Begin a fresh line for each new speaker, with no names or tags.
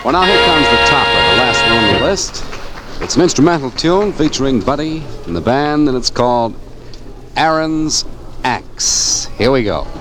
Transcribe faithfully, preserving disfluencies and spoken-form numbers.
Well, now here comes the topper, the last one on the list. It's an instrumental tune featuring Buddy and the band, and it's called Aaron's Axe. Here we go.